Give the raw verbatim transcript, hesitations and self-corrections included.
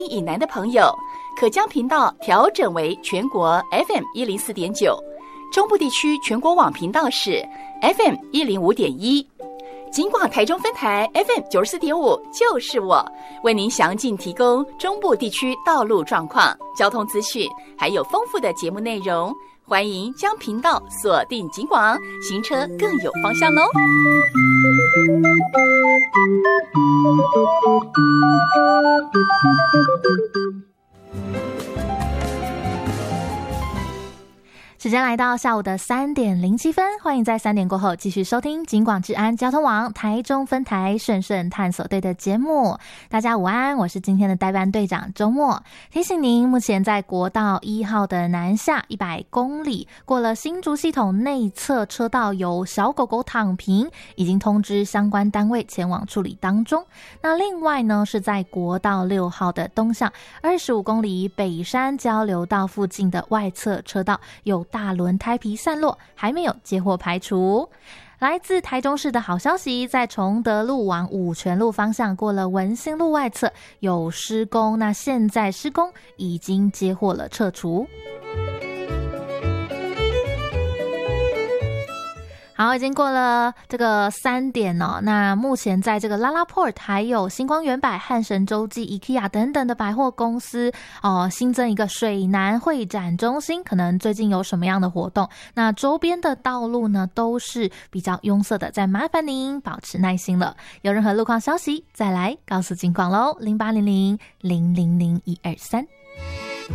以南的朋友可将频道调整为全国 F M 一零四点九，中部地区全国网频道是 F M 一零五点一。警广台中分台 F M 九十四点五就是我，为您详尽提供中部地区道路状况、交通资讯，还有丰富的节目内容。欢迎将频道锁定警广，行车更有方向哦。 时间来到下午的三点零七分，欢迎在三点过后继续收听警广治安交通网台中分台顺顺探索队的节目。大家午安，我是今天的代班队长周末。提醒您，目前在国道一号的南下一百公里，过了新竹系统内侧车道有小狗狗躺平，已经通知相关单位前往处理当中。那另外呢，是在国道六号的东向二十五公里北山交流道附近的外侧车道有大轮胎皮散落，还没有接获排除。来自台中市的好消息，在崇德路往五权路方向过了文心路外侧有施工，那现在施工已经接获了撤除。好，已经过了这个三点哦。那目前在这个拉拉 Port 还有星光远百、汉神洲际、IKEA 等等的百货公司哦，新增一个水南会展中心，可能最近有什么样的活动？那周边的道路呢都是比较拥塞的，再麻烦您保持耐心了。有任何路况消息再来告诉警广喽，零八零零零零零一二三。